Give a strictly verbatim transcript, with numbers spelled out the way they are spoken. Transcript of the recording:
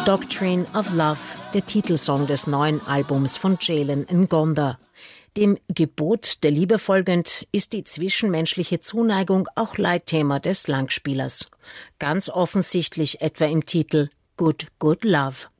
Doctrine of Love, der Titelsong des neuen Albums von Jalen Ngonda. Dem Gebot der Liebe folgend ist die zwischenmenschliche Zuneigung auch Leitthema des Langspielers. Ganz offensichtlich etwa im Titel Good, Good Love.